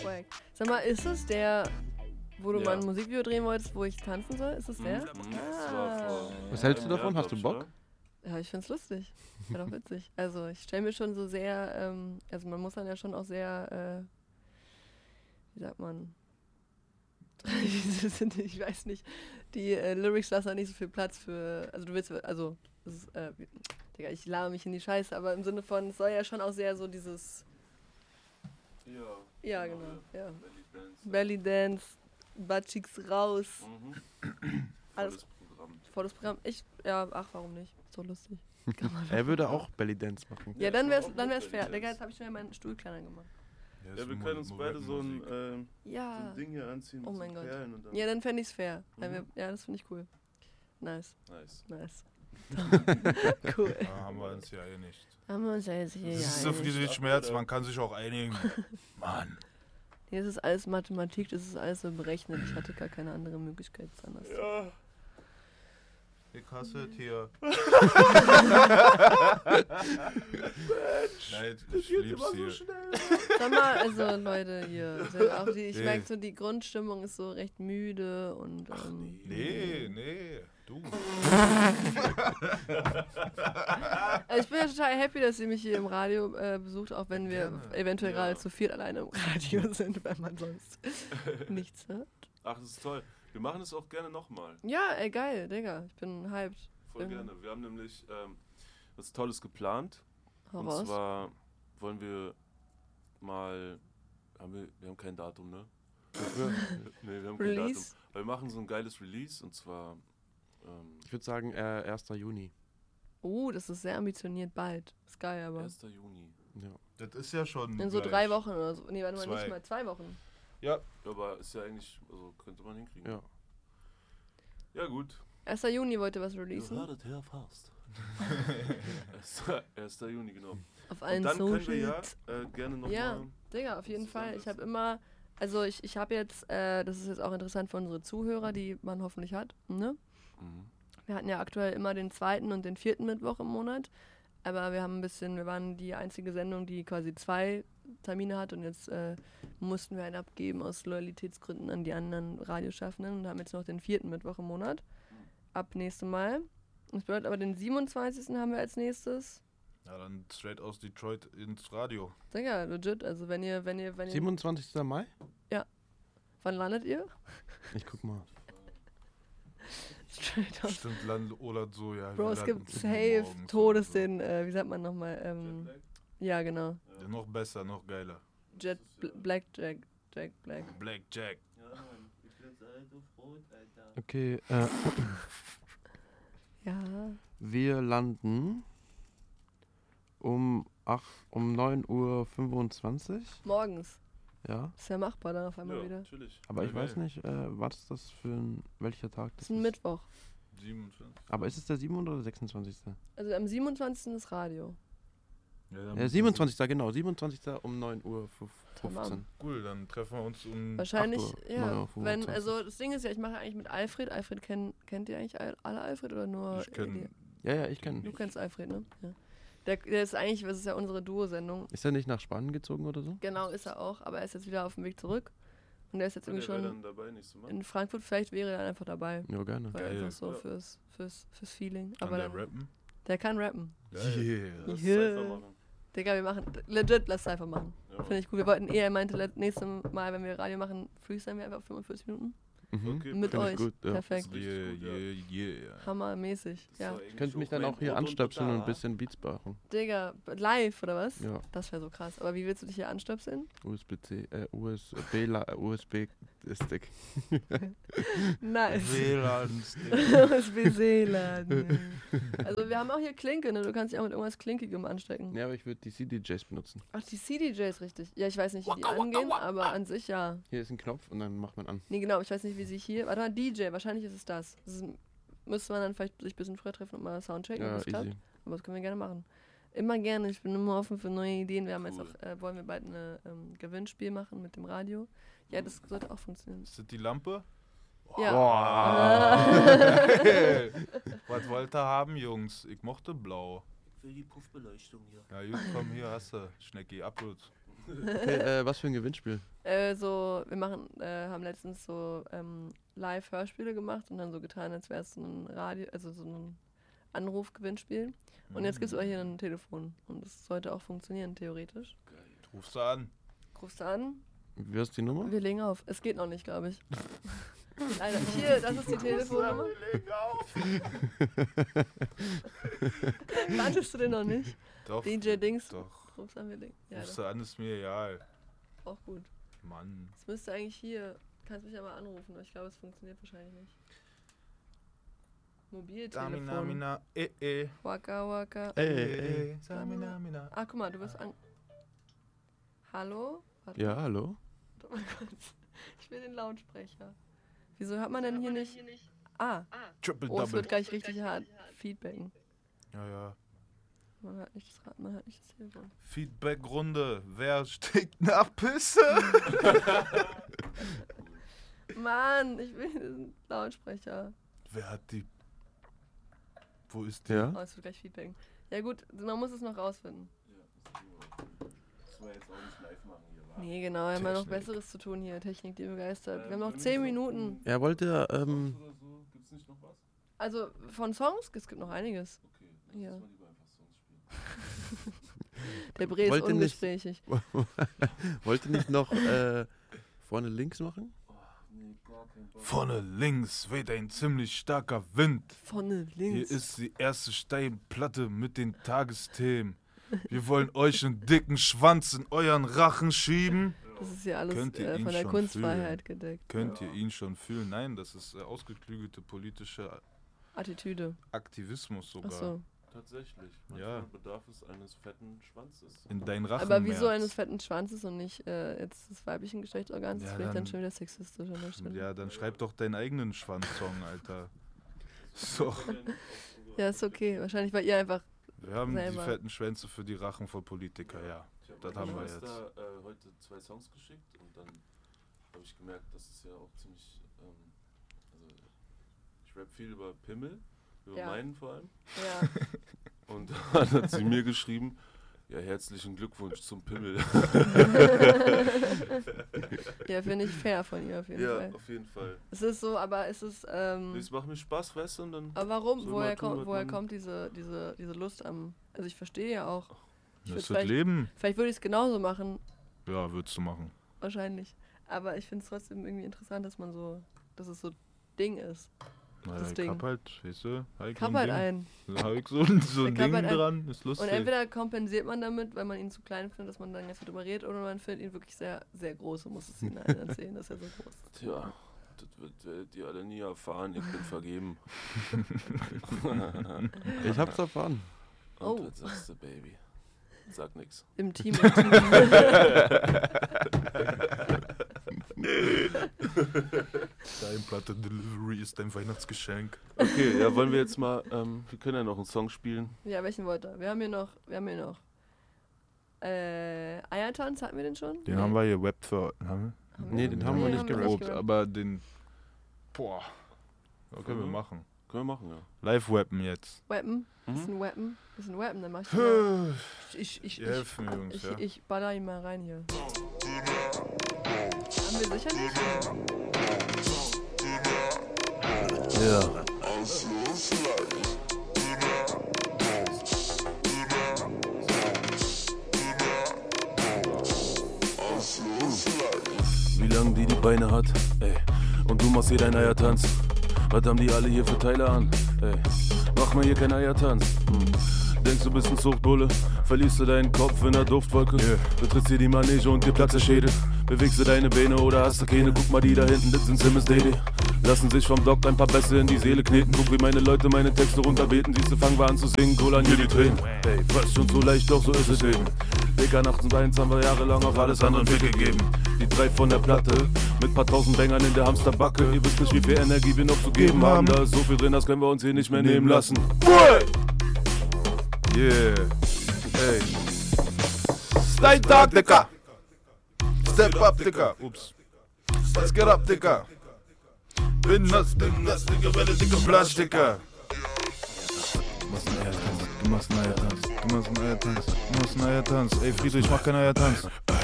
Swag. Sag mal, ist es der, wo du mal ein Musikvideo drehen wolltest, wo ich tanzen soll? Ist es der? Was hältst du davon? Hast du Bock? Ja, ich find's lustig. Wäre doch witzig. Also ich stelle mir schon so sehr, also man muss dann ja schon auch sehr, wie sagt man, ich weiß nicht, die Lyrics lassen ja nicht so viel Platz für, also du willst, also, das ist, Digga, ich laber mich in die Scheiße, aber im Sinne von, es soll ja schon auch sehr so dieses, ja genau, ja. Belly Dance, Buttcheeks raus. Alles volles Programm. Warum nicht? So lustig. Er würde auch Belly Dance machen. Ja, dann wär's fair. Digga, jetzt habe ich schon meinen Stuhl kleiner gemacht. Ja, wir können uns beide so ein Ding hier anziehen. Oh mein Gott. Und dann Ja, dann fände ich's fair. Das finde ich cool. Nice. Cool. Da haben wir uns ja nicht. Haben wir uns ja jetzt hier. Das ist so viel Schmerz, man kann sich auch einigen. Mann. Hier ist es alles Mathematik, das ist alles so berechnet. Ich hatte gar keine andere Möglichkeit, es anders zu machen. Ich hasse Tier. Nein, ich lieb's hier. Sag mal, also Leute, hier. Auch ich merke so, die Grundstimmung ist so recht müde und. Nee, du. Also ich bin ja total happy, dass ihr mich hier im Radio besucht, auch wenn wir eventuell gerade zu viert alleine im Radio sind, wenn man sonst nichts hört. Ach, das ist toll. Wir machen es auch gerne nochmal. Ja, ey, geil, Digga. Ich bin hyped. Voll gerne. Wir haben nämlich was Tolles geplant. Und raus. zwar wollen wir mal... Wir haben kein Datum, ne? Nee, wir haben kein Datum. Aber wir machen so ein geiles Release und zwar... ich würde sagen 1. Juni. Das ist sehr ambitioniert bald. Ist geil, aber... 1. Juni. Ja. Das ist ja schon in so 3 Wochen oder so. Nee, warte mal, nicht mal 2 Wochen. Ja, aber ist ja eigentlich, also könnte man hinkriegen. Ja, gut. 1. Juni wollt ihr was releasen? You heard it here first. 1. Juni, genau. Auf allen Socials. Und dann Socials. können wir gerne nochmal... Ja, Digga, auf jeden Fall. Ich habe immer, also ich habe jetzt, das ist jetzt auch interessant für unsere Zuhörer, die man hoffentlich hat, ne? Wir hatten ja aktuell immer den 2. und den 4. Mittwoch im Monat. Aber wir waren die einzige Sendung, die quasi 2 Termine hat und jetzt mussten wir einen abgeben aus Loyalitätsgründen an die anderen Radioschaffenden und haben jetzt noch den 4. Mittwoch im Monat. Ab nächstem Mal. Das bedeutet aber, den 27. haben wir als nächstes. Ja, dann straight aus Detroit ins Radio. Digga, legit, also wenn ihr 27. Mai? Ja. Wann landet ihr? Ich guck mal. Straight aus. Stimmt, landet Ola so, ja. Bro, es gibt safe Todes den, wie sagt man nochmal, ja genau. Ja, noch besser, noch geiler. Blackjack. Blackjack. Okay, ja. Wir landen um 9:25 Uhr. Morgens. Ja. Ist ja machbar dann auf einmal wieder. Natürlich. Aber ich weiß nicht, was das für welcher Tag Das ist ein Mittwoch. 27. Aber ist es der 7. oder der 26.? Also am 27. ist Radio. Ja, 27. Genau, 27. um 9:15 Uhr. Cool, dann treffen wir uns um... Wahrscheinlich, 8 Uhr, ja. 9:25 Uhr. Also das Ding ist ja, ich mache eigentlich mit Alfred. Alfred kennt ihr eigentlich alle Alfred oder nur... Ich kenne... Ja, ich kenne. Du kennst Alfred, ne? Ja. Der ist eigentlich, das ist ja unsere Duo-Sendung. Ist er nicht nach Spanien gezogen oder so? Genau, ist er auch, aber er ist jetzt wieder auf dem Weg zurück. Und er ist jetzt irgendwie schon dann dabei, in Frankfurt, vielleicht wäre er einfach dabei. Ja, gerne. Weil Geil. einfach so fürs Feeling. Kann Aber der dann, rappen? der kann rappen. Yeah. Lass Yeah. Cypher machen. Digga, wir machen, legit, lass Cypher machen. Ja. Finde ich cool. Wir wollten er meinte, nächstes Mal, wenn wir Radio machen, freestylen wir einfach 45 Minuten. Okay, Mit Find ich euch. gut, ja. Perfekt. Yeah. Hammermäßig. Ja. Könnt mich dann auch hier anstöpseln und ein bisschen Beats machen. Digga, live oder was? Ja. Das wäre so krass. Aber wie willst du dich hier anstöpseln? USB-Stick. Nice. WLAN-Stick. USB-WLAN. Also wir haben auch hier Klinke, ne? Du kannst dich auch mit irgendwas Klinkigem anstecken. Ja, aber ich würde die CDJs benutzen. Ach, die CDJs, richtig. Ja, ich weiß nicht, wie die angehen, aber an sich ja. Hier ist ein Knopf und dann macht man an. Nee, genau, ich weiß nicht, wie sie hier... Warte mal, DJ, wahrscheinlich ist es das. Müsste man dann vielleicht sich ein bisschen früher treffen und mal Soundchecken, ob Ja, das klappt. easy. Aber das können wir gerne machen. Immer gerne, ich bin immer offen für neue Ideen. Wir haben jetzt auch, wollen wir bald ein Gewinnspiel machen mit dem Radio. Ja, das sollte auch funktionieren. Ist das die Lampe? Ja. Was wollt ihr haben, Jungs? Ich mochte blau. Ich will die Puffbeleuchtung hier. Ja, gut, komm hier, hast du. Schnecki, Abschluss. Okay, was für ein Gewinnspiel? Wir haben letztens so Live-Hörspiele gemacht und dann so getan, als wäre es so ein Radio, also so ein Anruf-Gewinnspiel. Und jetzt gibt es aber hier ein Telefon und das sollte auch funktionieren, theoretisch. Geil. Rufst du an. Rufst du an? Wie ist die Nummer? Wir legen auf. Es geht noch nicht, glaube ich. Alter, hier, das ist die Telefonnummer. Wir legen auf. Kanntest du den noch nicht? Doch. DJ Dings. Doch. Rufst an, wir legen. Ja, Rufst doch. du an, ist mir egal. Auch gut. Mann. Es müsste eigentlich hier. Kannst mich aber anrufen, aber ich glaube, es funktioniert wahrscheinlich nicht. Mobiltelefon. Damina, Waka waka. Samina, mina. Ah, guck mal, du wirst an. Hallo? Warte Ja, hallo? mal kurz. Ich will den Lautsprecher. Wieso hört man denn hier nicht? Ah, Triple oh, es wird Double. gleich richtig hart feedbacken. Ja. Man hört nicht das Telefon. Feedback-Runde. Wer stinkt nach Pisse? Mann, ich will diesen Lautsprecher. Wer hat die... Wo ist die? Ja? Oh, es wird gleich feedbacken. Ja gut, man muss es noch rausfinden. Das wir jetzt auch nicht live machen hier, wa? Nee, genau, wir haben ja noch Technik. Besseres zu tun hier. Technik, die begeistert. Wir haben noch 10 Minuten. Er wollte, Oder so, gibt's nicht noch was? Also von Songs, es gibt noch einiges. Okay, dann Ja. lass mal lieber einfach Songs spielen. Der Bre ist Wollte nicht- ungesprächig. wollte nicht noch vorne links machen? Oh, nee, gar kein Bock. Vorne links weht ein ziemlich starker Wind. Vorne Hier links. ist die erste Steinplatte mit den Tagesthemen. Wir wollen euch einen dicken Schwanz in euren Rachen schieben. Das ist ja alles Könnt ihr ihn von der schon Kunstfreiheit gedeckt. Könnt ihr ihn schon fühlen? Nein, das ist ausgeklügelte politische Attitüde. Aktivismus sogar. Achso. Tatsächlich. Ja. Manchmal bedarf es eines fetten Schwanzes. In deinen Rachen. Aber wieso eines fetten Schwanzes und nicht jetzt des weiblichen Geschlechtsorgans? Das Ja, finde ich dann dann- schon wieder sexistisch an der Stelle. Ja, dann schreib doch deinen eigenen Schwanzsong, Alter. So. Ja, ist okay. Wahrscheinlich, weil ihr einfach. Wir haben Selber. die fetten Schwänze für die Rachen von Politikern, ja. Ich habe Das meiner haben wir Schwester heute 2 Songs geschickt und dann habe ich gemerkt, dass es ja auch ziemlich. Also ich rap viel über Pimmel, über Ja. meinen vor allem. Ja. Und dann hat sie mir geschrieben, ja, herzlichen Glückwunsch zum Pimmel. Ja, finde ich fair von ihr auf jeden Ja, Fall. auf jeden Fall. Es ist so, aber es ist. Es macht mir Spaß, weißt du, und dann. Aber warum? So Woher mal tun, was woher man- kommt diese Lust am. Also ich verstehe ja auch. Ich Das würd wird Leben. Vielleicht würde ich es genauso machen, Ja, würdest du machen. wahrscheinlich. Aber ich finde es trotzdem irgendwie interessant, dass man so. Dass es so Ding ist. Naja, Das ich Ding. hab halt, weißt du, hab ich Kapp halt ein. Hab ich so ein Ich Ding kapp halt ein. dran, ist lustig. Und entweder kompensiert man damit, weil man ihn zu klein findet, dass man dann jetzt drüber redet, oder man findet ihn wirklich sehr, sehr groß und muss es ihnen allen erzählen, dass er so groß ist. Tja, das werdet ihr alle nie erfahren, ich bin vergeben. Ich hab's erfahren. Und Oh. was sagst du, Baby? Sag nix. Im Team. Steinplatte Delivery ist dein Weihnachtsgeschenk. Okay, ja, wollen wir jetzt mal, wir können ja noch einen Song spielen. Ja, welchen wollt ihr? Wir haben hier noch. Eiertanz, hatten wir den schon? Den Nee. haben wir hier Web für. Haben Nee, den haben wir nicht geprobt, gerappt. aber den. Boah. Was können wir Mhm. machen? Können wir machen, ja. Live-Wappen jetzt. Weapon? Mhm. Ist ein Weapon? Ist ein Weapon, dann mach ich Puh. mal. Ich Helf mir, Jungs, ja. ich baller ihn mal rein hier. Haben wir sicher nicht? Ja. Wie lang die Beine hat, ey. Und du machst hier deinen Eiertanz. Was haben die alle hier für Teile an, ey. Mach mal hier keinen Eiertanz. Denkst du bist ein Zuchtbulle, verlierst du deinen Kopf in der Duftwolke. Betrittst hier die Manege und dir platzt der Schädel. Bewegst du deine Beine oder hast du keine? Guck mal die da hinten, das sind Simmons Daily. Lassen sich vom Doc ein paar Bässe in die Seele kneten. Guck wie meine Leute meine Texte runterbeten. Siehst du, fangen wir an zu singen, Kolan hier die Tränen. Ey, fast schon so leicht, doch so ist es eben. Dicker nachts und eins haben wir jahrelang auf alles andere Weg gegeben. Die 3 von der Platte, mit paar tausend Bängern in der Hamsterbacke. Ihr wisst nicht, wie viel Energie wir noch zu geben haben. Da ist so viel drin, das können wir uns hier nicht mehr nehmen lassen. Yeah. Ey. Steintag, Dicker. Step up, Dicker. Ups. Let's get up, Dicker. Bin nass, Dicker, werde dicke Flasch, Dicker. Du machst einen Eiertanz. Ey, Friedrich, mach keinen Eiertanz.